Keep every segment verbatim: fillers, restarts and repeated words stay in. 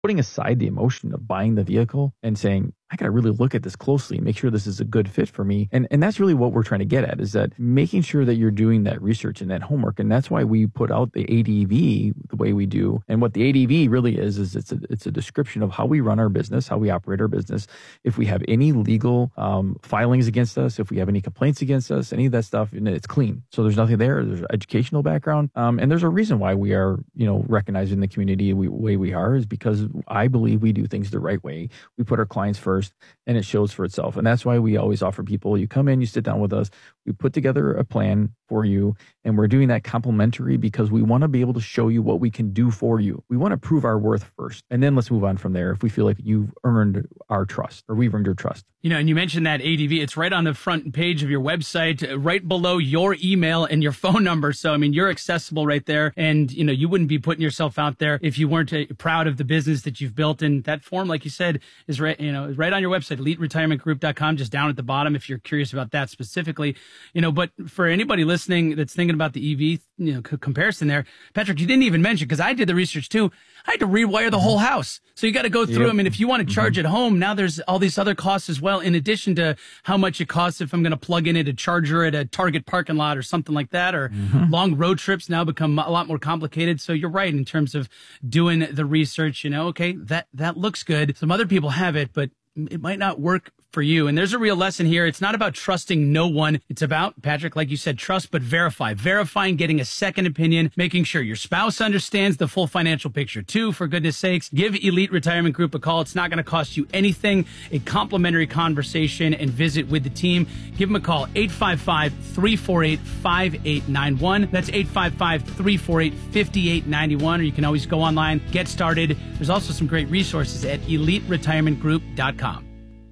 putting aside the emotion of buying the vehicle and saying, I got to really look at this closely and make sure this is a good fit for me. And and that's really what we're trying to get at, is that making sure that you're doing that research and that homework. And that's why we put out the A D V the way we do. And what the A D V really is, is it's a, it's a description of how we run our business, how we operate our business. If we have any legal um, filings against us, if we have any complaints against us, any of that stuff, and it's clean. So there's nothing there. There's educational background. Um, and there's a reason why we are, you know, recognized in the community the way we are, is because I believe we do things the right way. We put our clients first. And it shows for itself. And that's why we always offer people, you come in, you sit down with us, we put together a plan for you, and we're doing that complimentary because we want to be able to show you what we can do for you. We want to prove our worth first, and then let's move on from there if we feel like you've earned our trust or we've earned your trust. You know, and you mentioned that A D V, it's right on the front page of your website, right below your email and your phone number. So, I mean, you're accessible right there. And, you know, you wouldn't be putting yourself out there if you weren't uh, proud of the business that you've built. And that form, like you said, is right, you know, right on your website, elite retirement group dot com, just down at the bottom if you're curious about that specifically. You know, but for anybody listening that's thinking about the E V, you know, c- comparison there, Patrick, you didn't even mention, because I did the research too, I had to rewire the whole house. So you got to go through Yep. them. And if you want to charge Mm-hmm. at home, now there's all these other costs as well, in addition to how much it costs if I'm going to plug in at a charger at a Target parking lot or something like that, or Mm-hmm. long road trips now become a lot more complicated. So you're right in terms of doing the research, you know, okay, that, that looks good. Some other people have it, but it might not work for you. And there's a real lesson here. It's not about trusting no one. It's about, Patrick, like you said, trust, but verify. Verifying, getting a second opinion, making sure your spouse understands the full financial picture too, for goodness sakes. Give Elite Retirement Group a call. It's not going to cost you anything. A complimentary conversation and visit with the team. Give them a call, eight five five, three four eight, five eight nine one. That's eight five five, three four eight, five eight nine one. Or you can always go online, get started. There's also some great resources at elite retirement group dot com.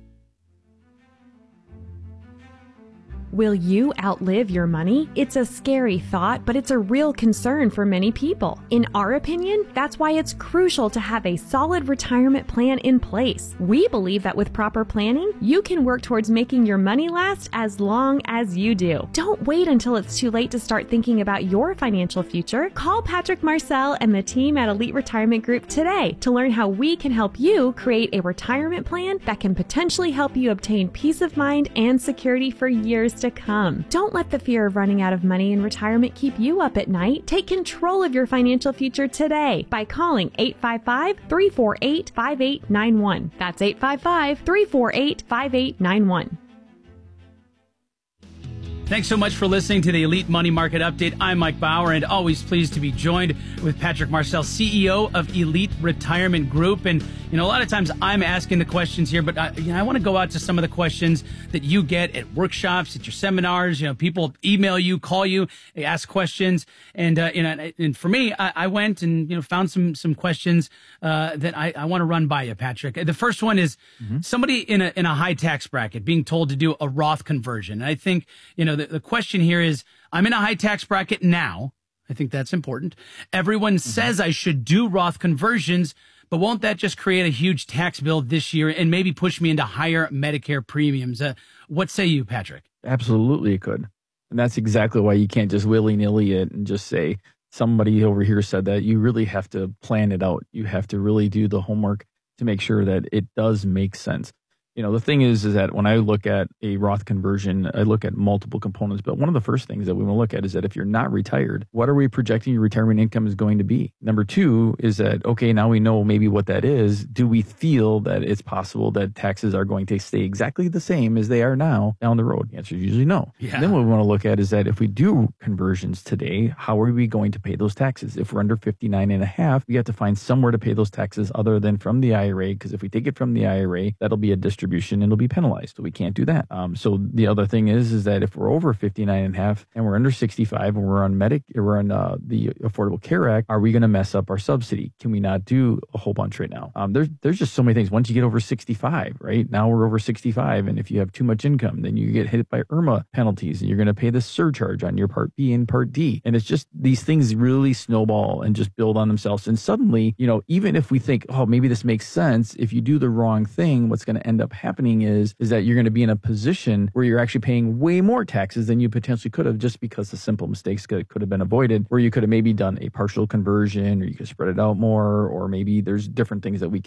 Will you outlive your money? It's a scary thought, but it's a real concern for many people. In our opinion, that's why it's crucial to have a solid retirement plan in place. We believe that with proper planning, you can work towards making your money last as long as you do. Don't wait until it's too late to start thinking about your financial future. Call Patrick Marcel and the team at Elite Retirement Group today to learn how we can help you create a retirement plan that can potentially help you obtain peace of mind and security for years to come. Don't let the fear of running out of money in retirement keep you up at night. Take control of your financial future today by calling eight five five, three four eight, five eight nine one. That's eight five five, three four eight, five eight nine one. Thanks so much for listening to the Elite Money Market Update. I'm Mike Bauer, and always pleased to be joined with Patrick Marcel, C E O of Elite Retirement Group. And, you know, a lot of times I'm asking the questions here, but I, you know, I want to go out to some of the questions that you get at workshops, at your seminars. You know, people email you, call you, they ask questions. And, uh, you know, and for me, I, I went and, you know, found some, some questions, uh, that I, I want to run by you, Patrick. The first one is mm-hmm. somebody in a, in a high tax bracket being told to do a Roth conversion. And I think, you know, the, the question here is, I'm in a high tax bracket now. I think that's important. Everyone mm-hmm. says I should do Roth conversions, but won't that just create a huge tax bill this year and maybe push me into higher Medicare premiums? Uh, what say you, Patrick? Absolutely it could. And that's exactly why you can't just willy-nilly it and just say, somebody over here said that. You really have to plan it out. You have to really do the homework to make sure that it does make sense. You know, the thing is, is that when I look at a Roth conversion, I look at multiple components. But one of the first things that we want to look at is that if you're not retired, what are we projecting your retirement income is going to be? Number two is that, okay, now we know maybe what that is. Do we feel that it's possible that taxes are going to stay exactly the same as they are now down the road? The answer is usually no. Yeah. And then what we want to look at is that if we do conversions today, how are we going to pay those taxes? If we're under fifty-nine and a half, we have to find somewhere to pay those taxes other than from the I R A, because if we take it from the I R A, that'll be a distribution and it'll be penalized. So we can't do that. Um, so the other thing is, is that if we're over fifty-nine and a half and we're under sixty-five and we're on Medic, we're on uh, the Affordable Care Act, are we going to mess up our subsidy? Can we not do a whole bunch right now? Um, there's, there's just so many things. Once you get over sixty-five, right now we're over sixty-five. And if you have too much income, then you get hit by IRMA penalties and you're going to pay the surcharge on your Part B and Part D. And it's just, these things really snowball and just build on themselves. And suddenly, you know, even if we think, oh, maybe this makes sense, if you do the wrong thing, what's going to end up happening is, is that you're going to be in a position where you're actually paying way more taxes than you potentially could have, just because the simple mistakes could, could have been avoided, where you could have maybe done a partial conversion, or you could spread it out more, or maybe there's different things that we